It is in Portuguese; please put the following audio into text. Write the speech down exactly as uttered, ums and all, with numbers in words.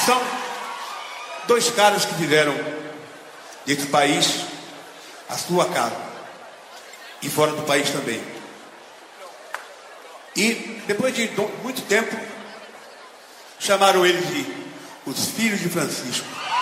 São dois caras que tiveram dentro do país a sua casa e fora do país também. E depois de muito tempo chamaram eles de os filhos de Francisco.